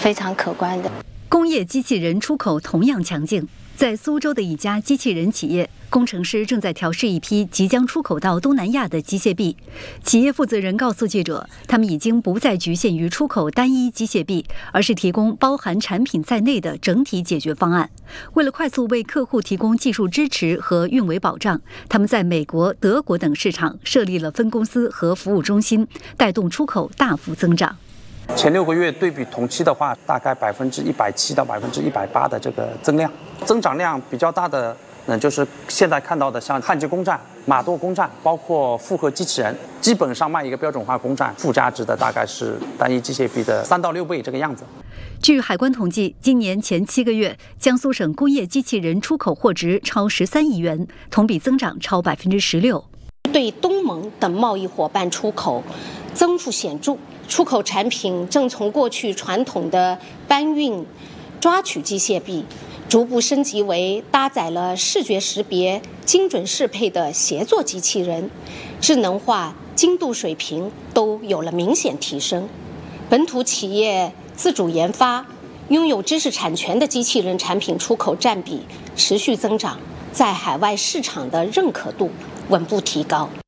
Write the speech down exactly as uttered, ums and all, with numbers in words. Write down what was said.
非常可观的。 工业机器人出口同样强劲。在苏州的一家机器人企业，工程师正在调试一批即将出口到东南亚的机械臂。企业负责人告诉记者，他们已经不再局限于出口单一机械臂，而是提供包含产品在内的整体解决方案。为了快速为客户提供技术支持和运维保障，他们在美国、德国等市场设立了分公司和服务中心，带动出口大幅增长。 前六个月对比同期的话，大概百分之一百七到百分之一百八的这个增量，增长量比较大的，嗯，就是现在看到的像焊接工站、码垛工站，包括复合机器人，基本上卖一个标准化工站，附加值的大概是单一机械臂的三到六倍这个样子。 据海关统计，今年前七个月，江苏省工业机器人出口货值超十三亿元，同比增长超百分之十六。 对东盟等贸易伙伴出口增幅显著。出口产品正从过去传统的搬运、抓取机械臂，逐步升级为搭载了视觉识别、精准适配的协作机器人，智能化、精度水平都有了明显提升。本土企业自主研发、拥有知识产权的机器人产品出口占比持续增长，在海外市场的认可度稳步提高。